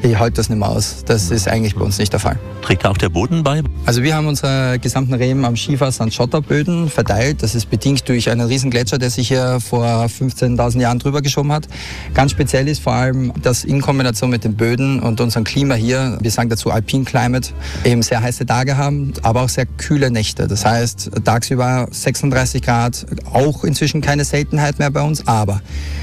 Ich halte das nicht mehr aus. Das ist eigentlich bei uns nicht der Fall. Trägt da auch der Boden bei? Also wir haben unsere gesamten Reben am Skifass an Schotterböden verteilt. Das ist bedingt durch einen riesen Gletscher, der sich hier vor 15.000 Jahren drüber geschoben hat. Ganz speziell ist vor allem, dass in Kombination mit den Böden und unserem Klima hier, wir sagen dazu Alpine Climate, eben sehr heiße Tage haben, aber auch sehr kühle Nächte. Das heißt, tagsüber 36 Grad, auch inzwischen keine Seltenheit mehr bei uns, aber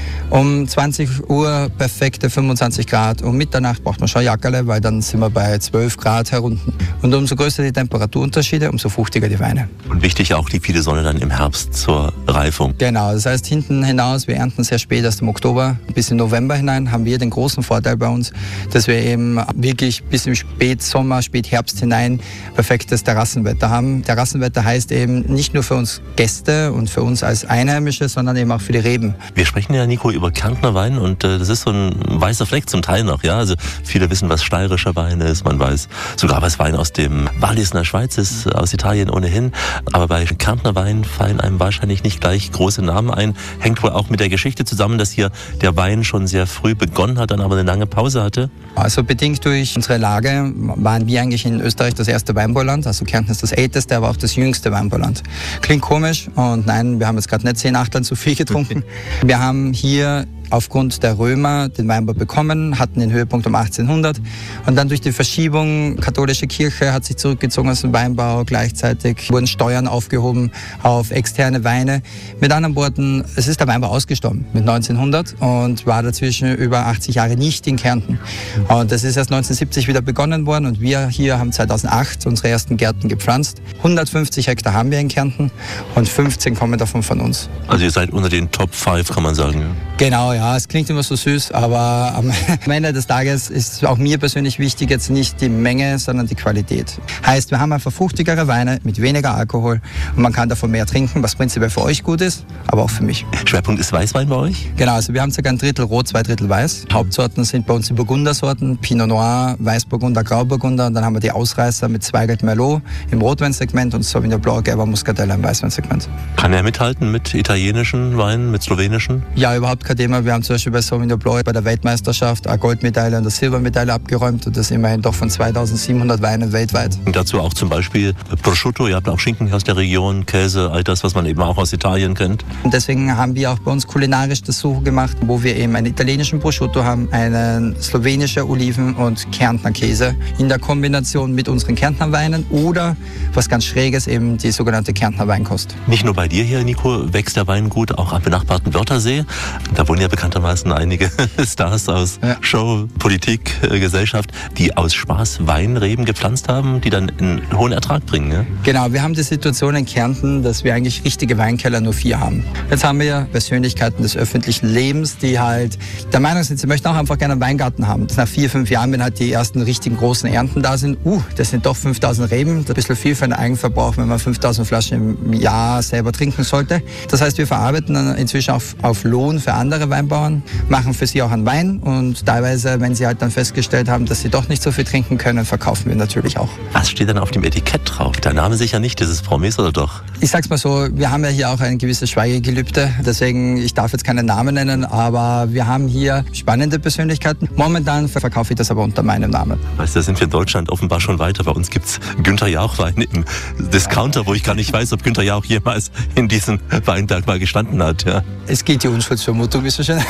um 20 Uhr perfekte 25 Grad. Um Mitternacht braucht man schon Jackerle, weil dann sind wir bei 12 Grad herunten. Und umso größer die Temperaturunterschiede, umso fruchtiger die Weine. Und wichtig auch die viele Sonne dann im Herbst zur Reifung. Genau, das heißt hinten hinaus, wir ernten sehr spät, erst im Oktober bis in November hinein, haben wir den großen Vorteil bei uns, dass wir eben wirklich bis im Spätsommer, Spätherbst hinein perfektes Terrassenwetter haben. Terrassenwetter heißt eben nicht nur für uns Gäste und für uns als Einheimische, sondern eben auch für die Reben. Wir sprechen ja, Nico, über Kärntner Wein und das ist so ein weißer Fleck zum Teil noch. Ja? Also viele wissen, was steirischer Wein ist, man weiß sogar, was Wein aus dem Wallis in der Schweiz ist, aus Italien ohnehin. Aber bei Kärntner Wein fallen einem wahrscheinlich nicht gleich große Namen ein. Hängt wohl auch mit der Geschichte zusammen, dass hier der Wein schon sehr früh begonnen hat, dann aber eine lange Pause hatte. Also bedingt durch unsere Lage waren wir eigentlich in Österreich das erste Weinbauland. Also Kärnten ist das älteste, aber auch das jüngste Weinbauland. Klingt komisch und nein, wir haben jetzt gerade nicht 10 Achtern zu viel getrunken. Wir haben hier aufgrund der Römer den Weinbau bekommen, hatten den Höhepunkt um 1800 und dann durch die Verschiebung, katholische Kirche hat sich zurückgezogen aus dem Weinbau, gleichzeitig wurden Steuern aufgehoben auf externe Weine. Mit anderen Worten, es ist der Weinbau ausgestorben mit 1900 und war dazwischen über 80 Jahre nicht in Kärnten. Und das ist erst 1970 wieder begonnen worden und wir hier haben 2008 unsere ersten Gärten gepflanzt. 150 Hektar haben wir in Kärnten und 15 kommen davon von uns. Also ihr seid unter den Top 5, kann man sagen. Genau, ja, es klingt immer so süß, aber am Ende des Tages ist auch mir persönlich wichtig jetzt nicht die Menge, sondern die Qualität. Heißt, wir haben einfach fruchtigere Weine mit weniger Alkohol und man kann davon mehr trinken, was prinzipiell für euch gut ist, aber auch für mich. Schwerpunkt ist Weißwein bei euch? Genau, also wir haben ca. 1/3 Rot, 2/3 Weiß. Hauptsorten sind bei uns die Burgundersorten, Pinot Noir, Weißburgunder, Grauburgunder und dann haben wir die Ausreißer mit Zweigelt Merlot im Rotweinsegment und Sauvignon Blanc, Gelber Muscatella im Weißweinsegment. Kann er mithalten mit italienischen Weinen, mit slowenischen? Ja, überhaupt kein Thema. Wir haben zum Beispiel bei Sauvignon Blanc bei der Weltmeisterschaft eine Goldmedaille und eine Silbermedaille abgeräumt und das immerhin doch von 2700 Weinen weltweit. Und dazu auch zum Beispiel Prosciutto, ihr habt auch Schinken aus der Region, Käse, all das, was man eben auch aus Italien kennt. Und deswegen haben wir auch bei uns kulinarisch das so gemacht, wo wir eben einen italienischen Prosciutto haben, einen slowenischen Oliven- und Kärntner Käse in der Kombination mit unseren Kärntner Weinen oder was ganz Schräges, eben die sogenannte Kärntner Weinkost. Nicht nur bei dir hier, Nico, wächst der Weingut auch am benachbarten Wörthersee. Da wohnen ja bekanntermaßen einige Stars aus Show, Politik, Gesellschaft, die aus Spaß Weinreben gepflanzt haben, die dann einen hohen Ertrag bringen. Ja? Genau, wir haben die Situation in Kärnten, dass wir eigentlich richtige Weinkeller nur 4 haben. Jetzt haben wir Persönlichkeiten des öffentlichen Lebens, die halt der Meinung sind, sie möchten auch einfach gerne einen Weingarten haben. Nach 4, 5 Jahren, wenn halt die ersten richtigen großen Ernten da sind, das sind doch 5000 Reben, das ist ein bisschen viel für den Eigenverbrauch, wenn man 5000 Flaschen im Jahr selber trinken sollte. Das heißt, wir verarbeiten dann inzwischen auf Lohn für andere Weinbauern, machen für sie auch einen Wein und teilweise, wenn sie halt dann festgestellt haben, dass sie doch nicht so viel trinken können, verkaufen wir natürlich auch. Was steht denn auf dem Etikett drauf? Der Name sicher nicht, das ist Promis oder doch? Ich sag's mal so, wir haben ja hier auch ein gewisses Schweigegelübde, deswegen, ich darf jetzt keinen Namen nennen, aber wir haben hier spannende Persönlichkeiten. Momentan verkaufe ich das aber unter meinem Namen. Weißt du, da sind wir in Deutschland offenbar schon weiter. Bei uns gibt's Günther Jauch-Wein im Discounter, wo ich gar nicht weiß, ob Günther Jauch jemals in diesem Weinberg mal gestanden hat. Ja. Es geht die Unschuldsvermutung, wie so schön.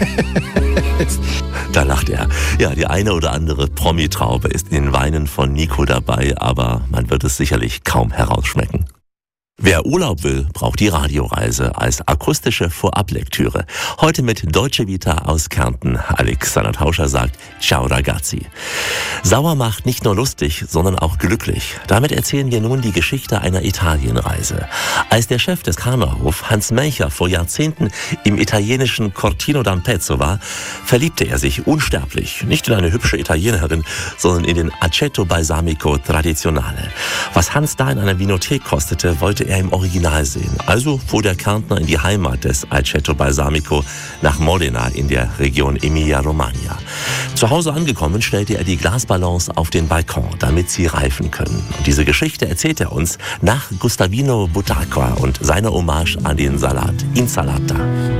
Da lacht er. Ja, die eine oder andere Promi-Traube ist in den Weinen von Nico dabei, aber man wird es sicherlich kaum herausschmecken. Wer Urlaub will, braucht die Radioreise als akustische Vorablektüre. Heute mit Deutsche Vita aus Kärnten. Alexander Tauscher sagt Ciao ragazzi. Sauer macht nicht nur lustig, sondern auch glücklich. Damit erzählen wir nun die Geschichte einer Italienreise. Als der Chef des Karnerhof, Hans Melcher, vor Jahrzehnten im italienischen Cortino d'Ampezzo war, verliebte er sich unsterblich, nicht in eine hübsche Italienerin, sondern in den Aceto Balsamico Tradizionale. Was Hans da in einer Vinothek kostete, wollte er im Original sehen. Also fuhr der Kärntner in die Heimat des Aceto Balsamico nach Modena in der Region Emilia-Romagna. Zu Hause angekommen, stellte er die Glasballons auf den Balkon, damit sie reifen können. Und diese Geschichte erzählt er uns nach Gustavino Butacqua und seiner Hommage an den Salat Insalata.